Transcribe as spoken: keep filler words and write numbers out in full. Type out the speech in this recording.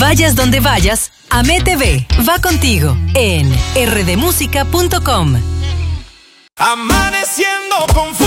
Vayas donde vayas, AMETV va contigo en r d música punto com. Amaneciendo con